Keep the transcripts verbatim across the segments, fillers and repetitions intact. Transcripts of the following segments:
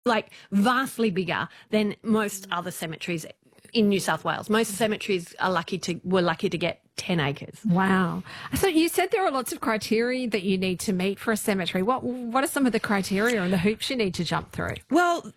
like vastly bigger than most other cemeteries in New South Wales. Most cemeteries are lucky to were lucky to get ten acres. Wow. So you said there are lots of criteria that you need to meet for a cemetery. What what are some of the criteria and the hoops you need to jump through? Well,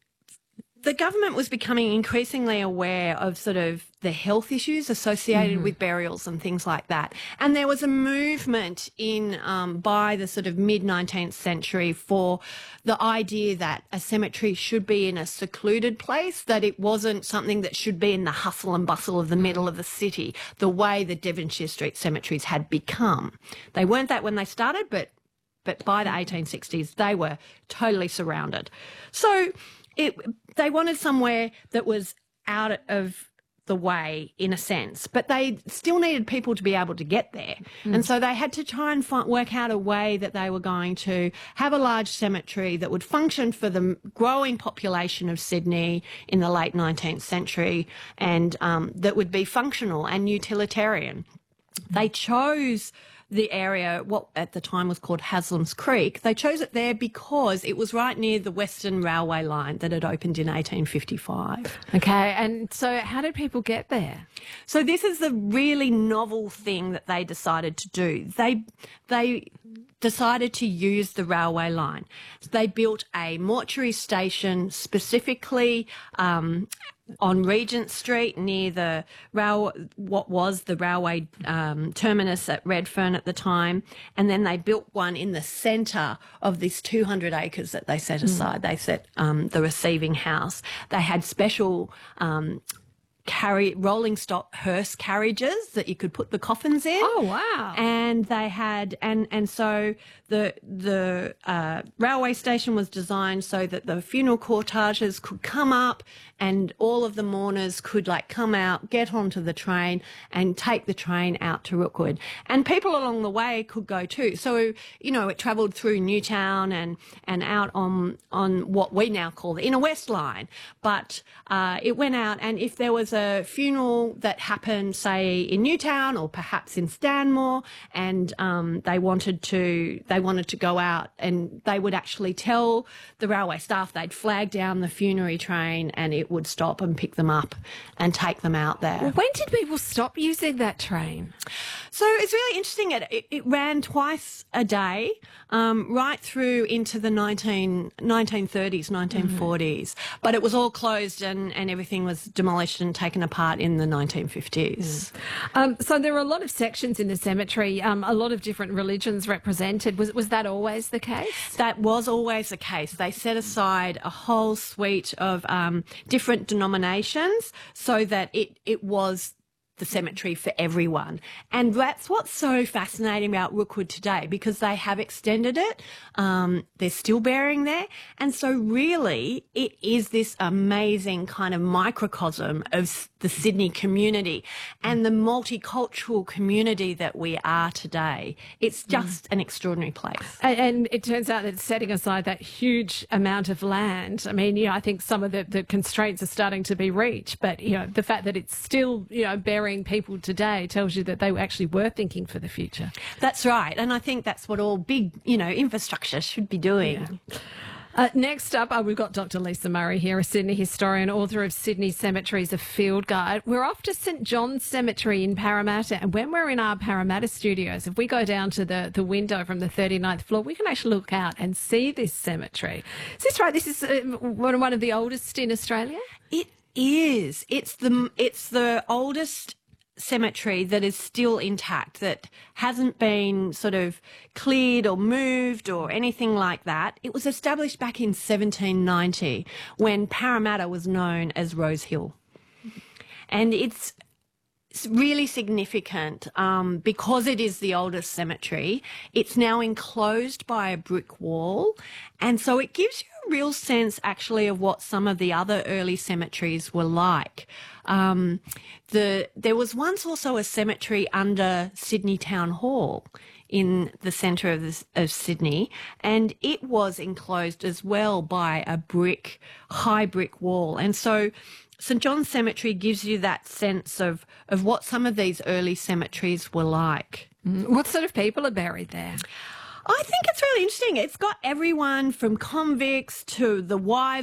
the government was becoming increasingly aware of sort of the health issues associated mm-hmm. with burials and things like that. And there was a movement in um, by the sort of mid-nineteenth century for the idea that a cemetery should be in a secluded place, that it wasn't something that should be in the hustle and bustle of the middle of the city, the way the Devonshire Street cemeteries had become. They weren't that when they started, but but by the eighteen sixties, they were totally surrounded. So It, they wanted somewhere that was out of the way, in a sense, but they still needed people to be able to get there. Mm. And so they had to try and find, work out a way that they were going to have a large cemetery that would function for the growing population of Sydney in the late nineteenth century and um, that would be functional and utilitarian. They chose the area, what at the time was called Haslam's Creek. They chose it there because it was right near the Western Railway line that had opened in eighteen fifty-five. Okay, and so how did people get there? So this is the really novel thing that they decided to do. They they decided to use the railway line. They built a mortuary station specifically um, on Regent Street near the rail, what was the railway um, terminus at Redfern at the time, and then they built one in the centre of this two hundred acres that they set aside. Mm. They set um, the receiving house. They had special um, carry rolling stock hearse carriages that you could put the coffins in. Oh wow! And they had and and so the the uh, railway station was designed so that the funeral cortèges could come up and all of the mourners could like come out, get onto the train and take the train out to Rookwood. And people along the way could go too. So, you know, it travelled through Newtown and, and out on on what we now call the Inner West Line. But uh, it went out, and if there was a funeral that happened, say, in Newtown or perhaps in Stanmore, and um, they wanted to they wanted to go out, and they would actually tell the railway staff, they'd flag down the funerary train and it would stop and pick them up and take them out there. Well, when did people stop using that train? So it's really interesting. It, it, it ran twice a day, um, right through into the nineteen, nineteen thirties, nineteen forties. Mm. But it was all closed and, and everything was demolished and taken apart in the nineteen fifties. Mm. Um, so there were a lot of sections in the cemetery, um, a lot of different religions represented. Was, was that always the case? That was always the case. They set aside a whole suite of um, different denominations so that it, it was the cemetery for everyone. And that's what's so fascinating about Rookwood today, because they have extended it. Um, they're still burying there. And so really it is this amazing kind of microcosm of the Sydney community and the multicultural community that we are today. It's just mm. an extraordinary place. And, and it turns out that setting aside that huge amount of land, I mean, you know, I think some of the, the constraints are starting to be reached, but, you know, the fact that it's still, you know, burying people today tells you that they actually were thinking for the future. That's right. And I think that's what all big, you know, infrastructure should be doing. Yeah. Uh, next up, uh, we've got Doctor Lisa Murray here, a Sydney historian, author of Sydney Cemeteries, a Field Guide. We're off to St John's Cemetery in Parramatta, and when we're in our Parramatta studios, if we go down to the, the window from the thirty-ninth floor, we can actually look out and see this cemetery. Is this right? This is uh, one of the oldest in Australia? It is. It's the, it's the oldest cemetery that is still intact, that hasn't been sort of cleared or moved or anything like that. It was established back in seventeen ninety when Parramatta was known as Rose Hill. And it's It's really significant um, because it is the oldest cemetery. It's now enclosed by a brick wall, and so it gives you a real sense actually of what some of the other early cemeteries were like. Um, the there was once also a cemetery under Sydney Town Hall in the centre of, this, of Sydney, and it was enclosed as well by a brick, high brick wall. And so St John's Cemetery gives you that sense of, of what some of these early cemeteries were like. Mm. What sort of people are buried there? I think it's really interesting. It's got everyone from convicts to the wives